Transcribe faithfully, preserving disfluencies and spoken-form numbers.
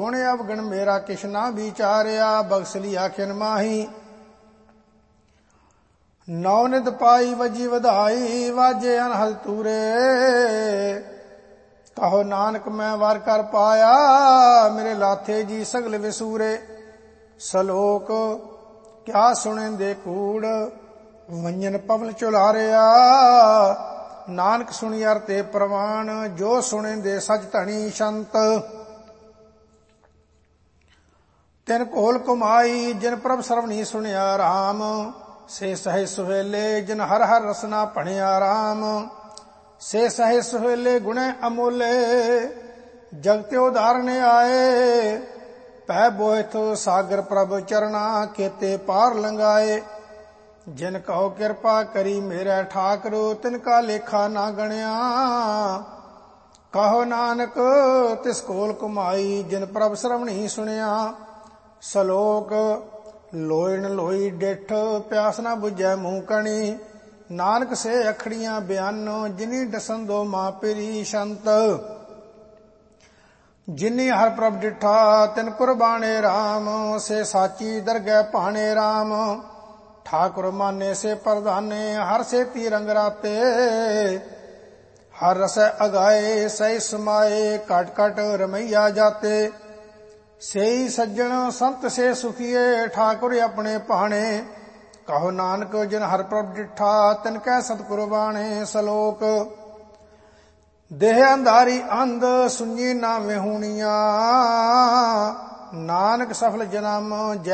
गुण अवगण मेरा किश ना विचारिया। बख्श लिया खिन माही नौ नित पाई वजी वधाई वाजे अनहद तूरे। कहो नानक मैं वार कर पाया मेरे लाथे जी सगल विसूरे। सलोक क्या सुने दे कूड़ वंजन पवन चुलारिया। नानक सुनियर ते प्रवाण जो सुने दे सच धनी संत। तिन कोल कुमाई जिन प्रभ सरवणी सुनिया राम। से सहे सुहेले जिन हर हर रसना भणिया राम। से सहे सुहेले गुणे अमोले जगते उदारने आए। पै बोहित सागर प्रभ चरना केते पार लंगाए। जिन कहो कृपा करी मेरे ठाकरो तिनका लेखा ना गणिया। कहो नानक तिस कोल कुमाई जिन प्रभ श्रवणी सुनिया। सलोक लोयण लोई डिठ प्यास ना बुझै मुंह कणी। नानक से अखड़ियां बयानो जिनी डसन दो मां पिरी संत। जिनी हर प्रभ डिठा तिन कुर्बाने राम। से साची दरगह भाने राम। ठाकुर माने से प्रधाने हर से रंग राते। हर रस अगाए सही समाए कट कट रमैया जाते। सेई सज्जन संत से सुखिए ठाकुर अपने भाणे। कहो नानक जिन हर प्रभ डिठा तिन कै सतगुरु बाणे। सलोक देह अंधारी अंध सुनी ना विहूणिया। नानक सफल जन्म